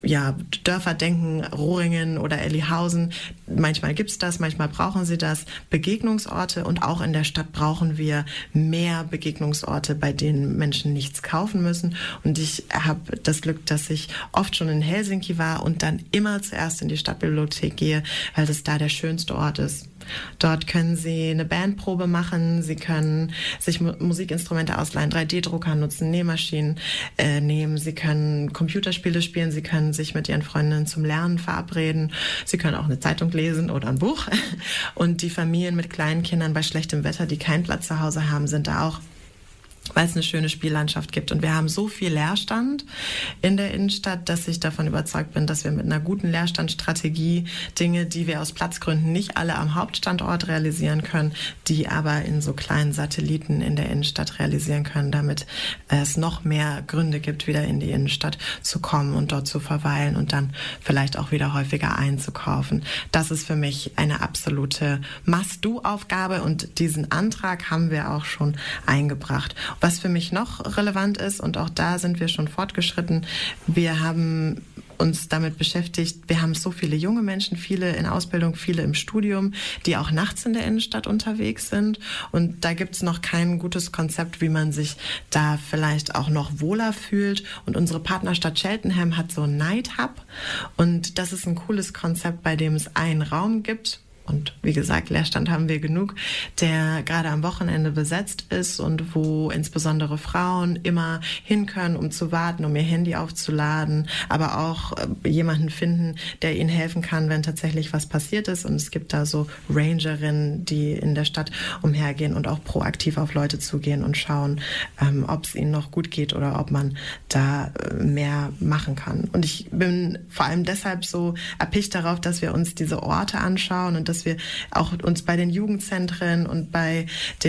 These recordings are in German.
Dörfer denken, Rohringen oder Ellihausen. Manchmal gibt's das, manchmal brauchen sie das. Begegnungsorte, und auch in der Stadt brauchen wir mehr Begegnungsorte, bei denen Menschen nichts kaufen müssen. Und ich habe das Glück, dass ich oft schon in Helsinki war und dann immer zuerst in die Stadtbibliothek gehe, weil das da der schönste Ort ist. Dort können Sie eine Bandprobe machen, Sie können sich Musikinstrumente ausleihen, 3D-Drucker nutzen, Nähmaschinen nehmen, Sie können Computerspiele spielen, Sie können sich mit Ihren Freundinnen zum Lernen verabreden, Sie können auch eine Zeitung lesen oder ein Buch. Und die Familien mit kleinen Kindern bei schlechtem Wetter, die keinen Platz zu Hause haben, sind da auch, weil es eine schöne Spiellandschaft gibt. Und wir haben so viel Leerstand in der Innenstadt, dass ich davon überzeugt bin, dass wir mit einer guten Leerstandstrategie Dinge, die wir aus Platzgründen nicht alle am Hauptstandort realisieren können, die aber in so kleinen Satelliten in der Innenstadt realisieren können, damit es noch mehr Gründe gibt, wieder in die Innenstadt zu kommen und dort zu verweilen und dann vielleicht auch wieder häufiger einzukaufen. Das ist für mich eine absolute Must-Do-Aufgabe, und diesen Antrag haben wir auch schon eingebracht. Was für mich noch relevant ist, und auch da sind wir schon fortgeschritten, wir haben uns damit beschäftigt, wir haben so viele junge Menschen, viele in Ausbildung, viele im Studium, die auch nachts in der Innenstadt unterwegs sind, und da gibt's noch kein gutes Konzept, wie man sich da vielleicht auch noch wohler fühlt, und unsere Partnerstadt Cheltenham hat so ein Night Hub, und das ist ein cooles Konzept, bei dem es einen Raum gibt. Und wie gesagt, Leerstand haben wir genug, der gerade am Wochenende besetzt ist und wo insbesondere Frauen immer hin können, um zu warten, um ihr Handy aufzuladen, aber auch jemanden finden, der ihnen helfen kann, wenn tatsächlich was passiert ist. Und es gibt da so Rangerinnen, die in der Stadt umhergehen und auch proaktiv auf Leute zugehen und schauen, ob es ihnen noch gut geht oder ob man da mehr machen kann. Und ich bin vor allem deshalb so erpicht darauf, dass wir uns diese Orte anschauen und dass wir auch uns bei den Jugendzentren und bei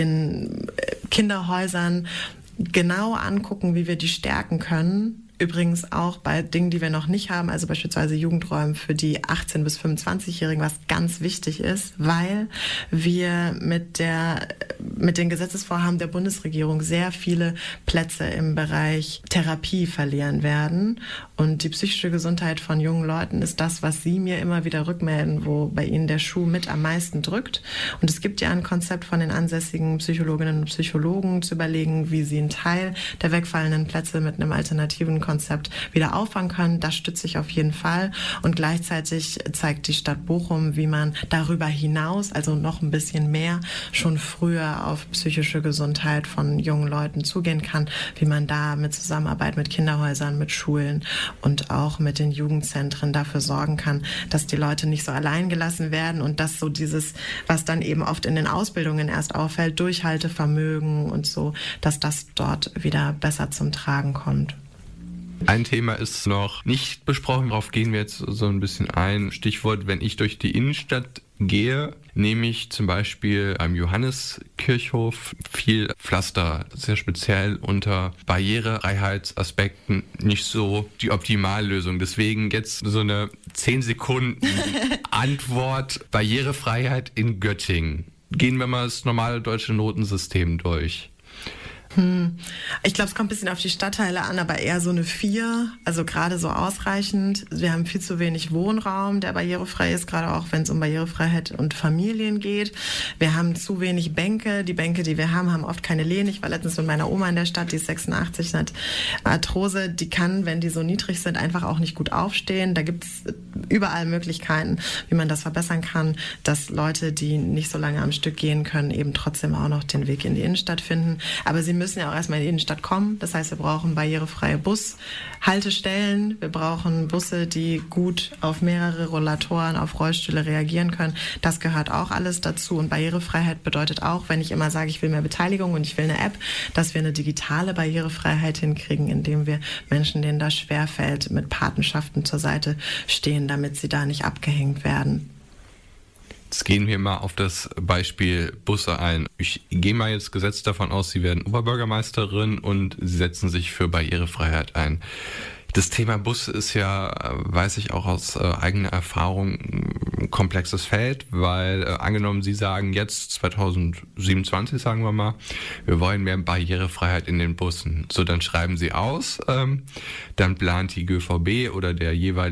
den Kinderhäusern genau angucken, wie wir die stärken können. Übrigens auch bei Dingen, die wir noch nicht haben, also beispielsweise Jugendräumen für die 18- bis 25-Jährigen, was ganz wichtig ist, weil wir mit den Gesetzesvorhaben der Bundesregierung sehr viele Plätze im Bereich Therapie verlieren werden. Und die psychische Gesundheit von jungen Leuten ist das, was sie mir immer wieder rückmelden, wo bei ihnen der Schuh mit am meisten drückt. Und es gibt ja ein Konzept von den ansässigen Psychologinnen und Psychologen, zu überlegen, wie sie einen Teil der wegfallenden Plätze mit einem alternativen Konzept wieder auffangen können. Das stütze ich auf jeden Fall. Und gleichzeitig zeigt die Stadt Bochum, wie man darüber hinaus, also noch ein bisschen mehr, schon früher auf psychische Gesundheit von jungen Leuten zugehen kann, wie man da mit Zusammenarbeit mit Kinderhäusern, mit Schulen und auch mit den Jugendzentren dafür sorgen kann, dass die Leute nicht so allein gelassen werden und dass so dieses, was dann eben oft in den Ausbildungen erst auffällt, Durchhaltevermögen und so, dass das dort wieder besser zum Tragen kommt. Ein Thema ist noch nicht besprochen, darauf gehen wir jetzt so ein bisschen ein. Stichwort, wenn ich durch die Innenstadt gehe, nehme ich zum Beispiel am Johanneskirchhof viel Pflaster, sehr speziell unter Barrierefreiheitsaspekten nicht so die Optimallösung. Deswegen jetzt so eine 10 Sekunden Antwort: Barrierefreiheit in Göttingen. Gehen wir mal das normale deutsche Notensystem durch. Ich glaube, es kommt ein bisschen auf die Stadtteile an, aber eher so eine 4, also gerade so ausreichend. Wir haben viel zu wenig Wohnraum, der barrierefrei ist, gerade auch wenn es um Barrierefreiheit und Familien geht. Wir haben zu wenig Bänke. Die Bänke, die wir haben oft keine Lehne. Ich war letztens mit meiner Oma in der Stadt, die ist 86, hat Arthrose. Die kann, wenn die so niedrig sind, einfach auch nicht gut aufstehen. Da gibt es überall Möglichkeiten, wie man das verbessern kann, dass Leute, die nicht so lange am Stück gehen können, eben trotzdem auch noch den Weg in die Innenstadt finden. Aber sie müssen ja auch erstmal in die Innenstadt kommen. Das heißt, wir brauchen barrierefreie Bushaltestellen. Wir brauchen Busse, die gut auf mehrere Rollatoren, auf Rollstühle reagieren können. Das gehört auch alles dazu. Und Barrierefreiheit bedeutet auch, wenn ich immer sage, ich will mehr Beteiligung und ich will eine App, dass wir eine digitale Barrierefreiheit hinkriegen, indem wir Menschen, denen das schwerfällt, mit Patenschaften zur Seite stehen, damit sie da nicht abgehängt werden. Jetzt gehen wir mal auf das Beispiel Busse ein. Ich gehe mal jetzt gesetzt davon aus, Sie werden Oberbürgermeisterin und Sie setzen sich für Barrierefreiheit ein. Das Thema Bus ist ja, weiß ich auch aus eigener Erfahrung, ein komplexes Feld, weil angenommen, Sie sagen jetzt 2027, sagen wir mal, wir wollen mehr Barrierefreiheit in den Bussen. So, dann schreiben Sie aus, dann plant die GVB oder der jeweilige